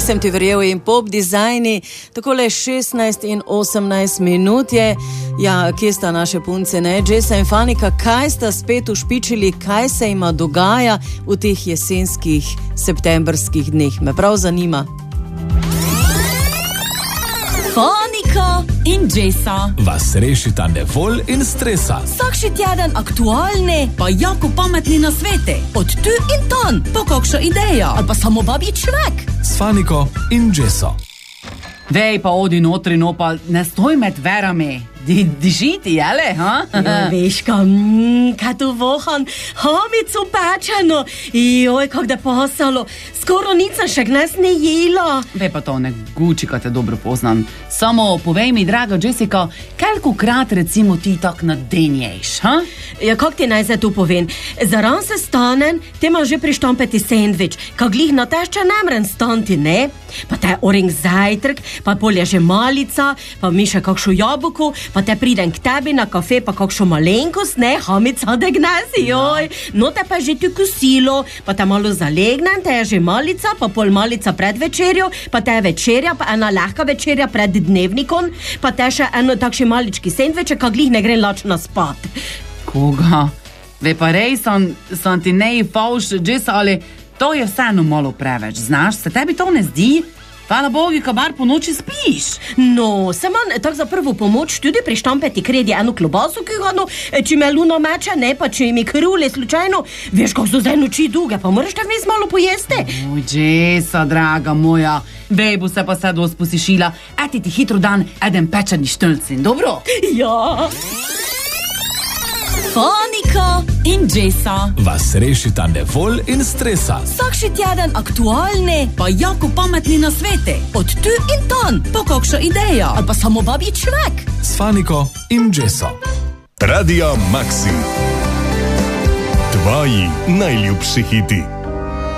Nisem ti verjel in pop dizajni, takole 16 in 18 minut je. Ja, kje sta naše punce, ne? Jessa in Fanika, kaj sta spet ušpičili, kaj se ima dogaja v teh jesenskih, septembrskih dneh? Me prav zanima. Fanika in Jessa vas rešita nevolj in stresa. Vsakši teden aktualne, pa jako pametni nasvete. Od tu in tam, pa kakšna ideja, ali pa samo babji čvek. S Faniko in Jesso. Vej, pa odi notri, no pa ne stoj med verami. Dižiti, jele, ha? Ja, veš, kaj tu vohan, hamico pečeno. Joj, kak da pasalo, skoro nic še gnes ne jela. Vej, pa to ne guči, kaj te dobro poznam. Samo povej mi, draga Jessica, kolikokrat recimo ti tak nadenješ, ha? Ja, kak ti naj se tu povem? Zaran se stanem, te ima že prištampeti sendvič, kak glih na tešče nemren stanti, ne? Pa te oring zajtrk, pa polje že malica, pa mi še kakšo jabolko, pa te pridem k tebi na kafe, pa kakšo malenkost, ne, hamica de gnezi, joj. No te pa že tu kosilo, pa te malo zalegnem, te je že malica, pa pol malica pred večerjo, pa te je večerja, pa ena lahka večerja pred dnevnikom, pa te še eno takši malički sendviče, kak glih ne gre lačno spat. Koga? Vej, pa rej sem ti nej fauš, Jessa, ali to je vseeno malo preveč, znaš, se tebi to ne zdi? Hvala Bogu, ka bar po noči spiš. No, se manj tak za prvo pomoč tudi prištampeti kredi eno klobaso kuhano, če me luna meče, ne, pa če mi krule slučajno, veš, kako so zdaj noči duge, pa moraš te vmes malo pojeste. Oj, Jessa, draga moja, vej, bo se pa se dost posišila, eti ti hitro dan eden pečeni štelcin, dobro? Ja. Fanika in Jessa vas rešita nevolj in stresa. Vsakši teden aktualne, pa jako pametni nasvete. Od tu in tam, pa kakšna ideja, ali pa samo babji čvek. S Faniko in Jesso. Radio Maxim. Tvoji najljubši hiti.